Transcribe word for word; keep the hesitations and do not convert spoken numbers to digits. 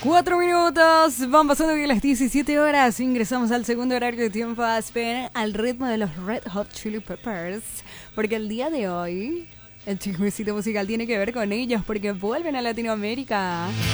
Cuatro minutos, van pasando bien las diecisiete horas. Ingresamos al segundo horario de tiempo a esperar al ritmo de los Red Hot Chili Peppers. Porque el día de hoy, el chismecito musical tiene que ver con ellos, porque vuelven a Latinoamérica.